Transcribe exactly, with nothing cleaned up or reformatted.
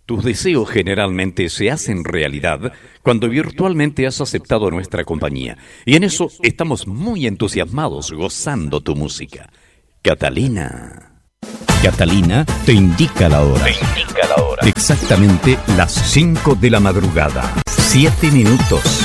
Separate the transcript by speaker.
Speaker 1: Tus deseos generalmente se hacen realidad cuando virtualmente has aceptado nuestra compañía. Y en eso estamos muy entusiasmados gozando tu música. Catalina.
Speaker 2: Catalina te indica la hora.
Speaker 1: Te indica la hora.
Speaker 2: Exactamente las cinco de la madrugada. Siete minutos.